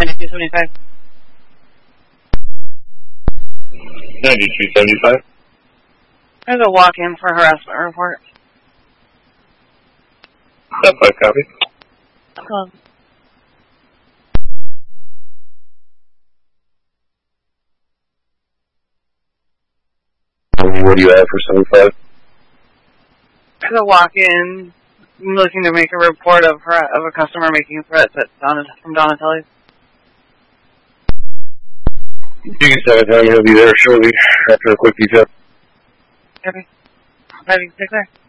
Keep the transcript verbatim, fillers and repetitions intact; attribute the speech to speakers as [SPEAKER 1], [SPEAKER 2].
[SPEAKER 1] ninety-two seventy-five.
[SPEAKER 2] ninety-two seventy-five.
[SPEAKER 1] There's a walk-in for harassment report.
[SPEAKER 2] Step five copy.
[SPEAKER 1] Um,
[SPEAKER 2] What do you have for seventy-five?
[SPEAKER 1] There's a walk-in looking to make a report of her, of a customer making threats at Donna, from Donatelli's.
[SPEAKER 2] You can set a time, he'll be there shortly after a quick detail.
[SPEAKER 1] Okay. Ready to take there?